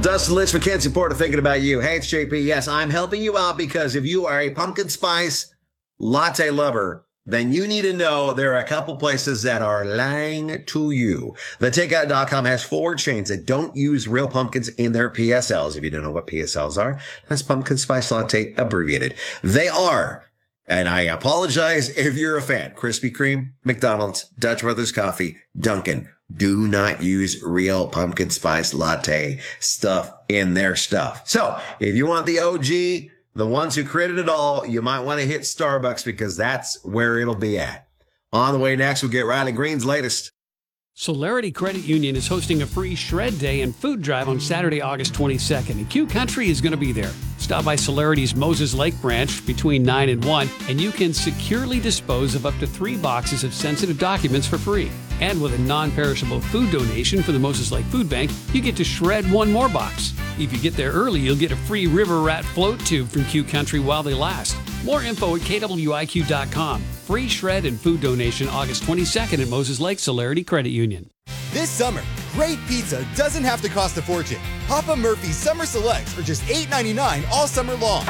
Dustin Lynch, Mackenzie Porter, thinking about you. Hey, it's JP. Yes, I'm helping you out because if you are a pumpkin spice latte lover, then you need to know there are a couple places that are lying to you. TheTakeout.com has 4 chains that don't use real pumpkins in their PSLs. If you don't know what PSLs are, that's pumpkin spice latte abbreviated. They are, and I apologize if you're a fan, Krispy Kreme, McDonald's, Dutch Brothers Coffee, Dunkin'. Do not use real pumpkin spice latte stuff in their stuff. So if you want the OG, the ones who created it all, you might want to hit Starbucks because that's where it'll be at. On the way next, we'll get Riley Green's latest. Solarity Credit Union is hosting a free shred day and food drive on Saturday, August 22nd, and Q Country is going to be there. Stop by Solarity's Moses Lake branch between 9 and 1, and you can securely dispose of up to 3 boxes of sensitive documents for free. And with a non-perishable food donation for the Moses Lake Food Bank, you get to shred 1 more box. If you get there early, you'll get a free River Rat float tube from Q Country while they last. More info at KWIQ.com. Free shred and food donation August 22nd at Moses Lake Solarity Credit Union. This summer, great pizza doesn't have to cost a fortune. Papa Murphy's Summer Selects are just $8.99 all summer long.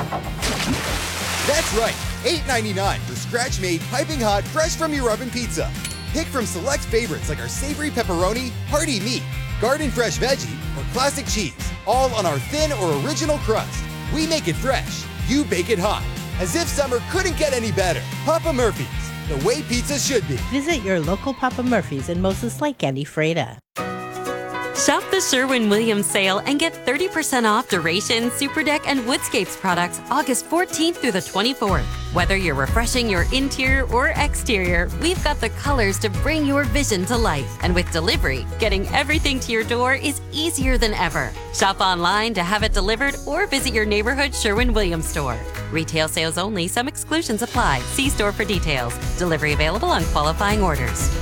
That's right, $8.99 for scratch-made, piping hot, fresh from your oven pizza. Pick from select favorites like our savory pepperoni, hearty meat, garden fresh veggie, or classic cheese, all on our thin or original crust. We make it fresh, you bake it hot. As if summer couldn't get any better. Papa Murphy's, the way pizza should be. Visit your local Papa Murphy's in Moses Lake and Ephrata. Shop the Sherwin-Williams sale and get 30% off Duration, Superdeck, and Woodscapes products August 14th through the 24th. Whether you're refreshing your interior or exterior, we've got the colors to bring your vision to life. And with delivery, getting everything to your door is easier than ever. Shop online to have it delivered or visit your neighborhood Sherwin-Williams store. Retail sales only. Some exclusions apply. See store for details. Delivery available on qualifying orders.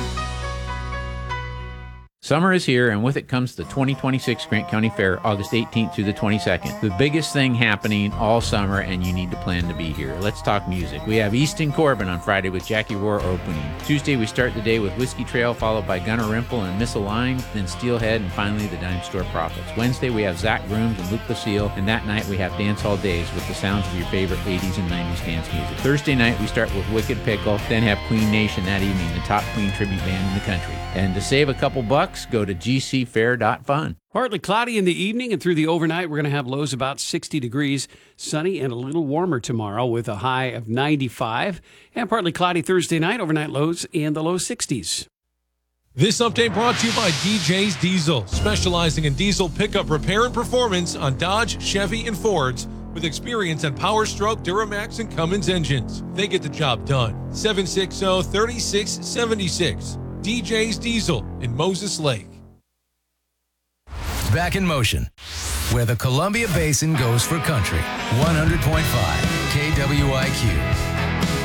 Summer is here, and with it comes the 2026 Grant County Fair, August 18th through the 22nd. The biggest thing happening all summer, and you need to plan to be here. Let's talk music. We have Easton Corbin on Friday with Jackie Rohr opening. Tuesday, we start the day with Whiskey Trail, followed by Gunnar Rimple and Misaligned, then Steelhead, and finally the Dime Store Prophets. Wednesday, we have Zach Grooms and Luke Basile, and that night we have Dance Hall Days with the sounds of your favorite 80s and 90s dance music. Thursday night, we start with Wicked Pickle, then have Queen Nation that evening, the top Queen tribute band in the country. And to save a couple bucks, go to gcfair.fun. Partly cloudy in the evening and through the overnight. We're going to have lows about 60 degrees, sunny and a little warmer tomorrow with a high of 95. And partly cloudy Thursday night, overnight lows in the low 60s. This update brought to you by DJ's Diesel, specializing in diesel pickup repair and performance on Dodge, Chevy, and Fords with experience on Power Stroke, Duramax, and Cummins engines. They get the job done. 760-3676. DJ's Diesel in Moses Lake. Back in motion, where the Columbia Basin goes for country. 100.5 KWIQ.